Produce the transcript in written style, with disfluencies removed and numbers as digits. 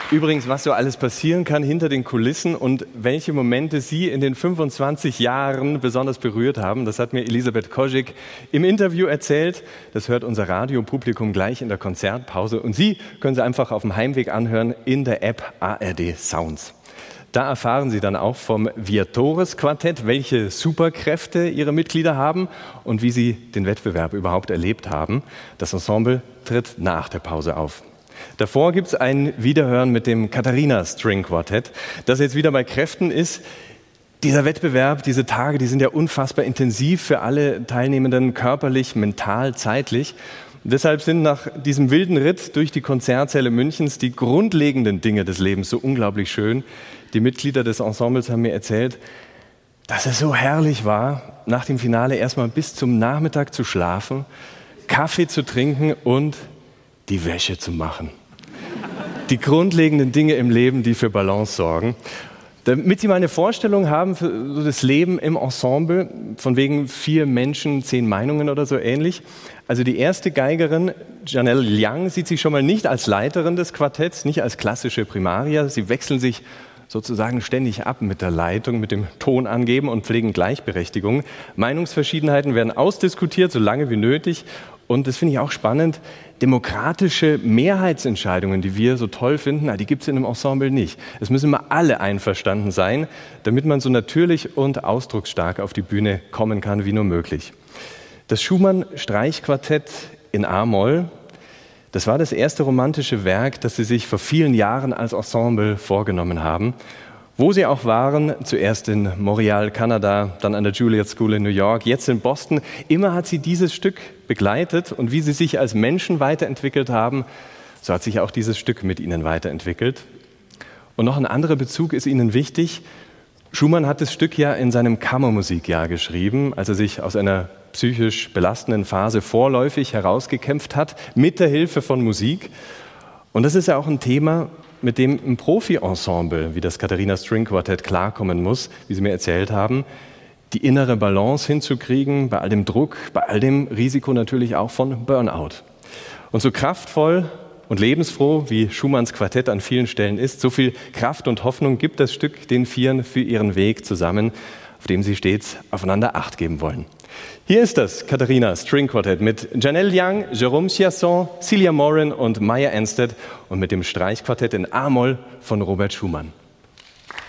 Übrigens, was so alles passieren kann hinter den Kulissen und welche Momente Sie in den 25 Jahren besonders berührt haben, das hat mir Elisabeth Kozik im Interview erzählt. Das hört unser Radiopublikum gleich in der Konzertpause. Und Sie können sie einfach auf dem Heimweg anhören in der App ARD Sounds. Da erfahren Sie dann auch vom Viatores Quartett, welche Superkräfte Ihre Mitglieder haben und wie sie den Wettbewerb überhaupt erlebt haben. Das Ensemble tritt nach der Pause auf. Davor gibt es ein Wiederhören mit dem Katharina String Quartett, das jetzt wieder bei Kräften ist. Dieser Wettbewerb, diese Tage, die sind ja unfassbar intensiv für alle Teilnehmenden, körperlich, mental, zeitlich. Und deshalb sind nach diesem wilden Ritt durch die Konzertsäle Münchens die grundlegenden Dinge des Lebens so unglaublich schön. Die Mitglieder des Ensembles haben mir erzählt, dass es so herrlich war, nach dem Finale erstmal bis zum Nachmittag zu schlafen, Kaffee zu trinken und die Wäsche zu machen. Die grundlegenden Dinge im Leben, die für Balance sorgen. Damit Sie mal eine Vorstellung haben für das Leben im Ensemble, von wegen 4 Menschen, 10 Meinungen oder so ähnlich. Also die erste Geigerin, Janelle Liang, sieht sich schon mal nicht als Leiterin des Quartetts, nicht als klassische Primaria. Sie wechseln sich sozusagen ständig ab mit der Leitung, mit dem Ton angeben und pflegen Gleichberechtigung. Meinungsverschiedenheiten werden ausdiskutiert, so lange wie nötig. Und das finde ich auch spannend, demokratische Mehrheitsentscheidungen, die wir so toll finden, die gibt es in einem Ensemble nicht. Es müssen immer alle einverstanden sein, damit man so natürlich und ausdrucksstark auf die Bühne kommen kann, wie nur möglich. Das Schumann-Streichquartett in A-Moll, das war das erste romantische Werk, das sie sich vor vielen Jahren als Ensemble vorgenommen haben. Wo sie auch waren, zuerst in Montreal, Kanada, dann an der Juilliard School in New York, jetzt in Boston, immer hat sie dieses Stück begleitet und wie sie sich als Menschen weiterentwickelt haben, so hat sich auch dieses Stück mit ihnen weiterentwickelt. Und noch ein anderer Bezug ist ihnen wichtig. Schumann hat das Stück ja in seinem Kammermusikjahr geschrieben, als er sich aus einer psychisch belastenden Phase vorläufig herausgekämpft hat, mit der Hilfe von Musik. Und das ist ja auch ein Thema, mit dem ein Profi-Ensemble wie das Katharina String Quartett klarkommen muss, wie Sie mir erzählt haben, die innere Balance hinzukriegen, bei all dem Druck, bei all dem Risiko natürlich auch von Burnout. Und so kraftvoll und lebensfroh, wie Schumanns Quartett an vielen Stellen ist, so viel Kraft und Hoffnung gibt das Stück den Vieren für ihren Weg zusammen, auf dem sie stets aufeinander Acht geben wollen. Hier ist das Katharina String Quartett mit Janelle Liang, Jérôme Chiasson, Celia Morin und Maya Anstead und mit dem Streichquartett in A-Moll von Robert Schumann.